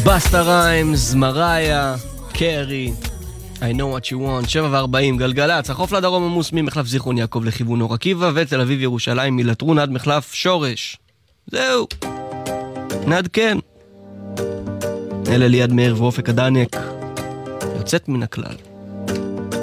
בסטה ריימס, מריה, קרי, I know what you want, 7:40, גלגלצ, החוף לדרום עמוס ממחלף זיכרון יעקב לכיוון אור עקיבא, ותל אביב ירושלים מלטרון עד מחלף שורש. זהו, נעדכן. אלה ליד מאיר ואופק הדניק, יוצאת מן הכלל.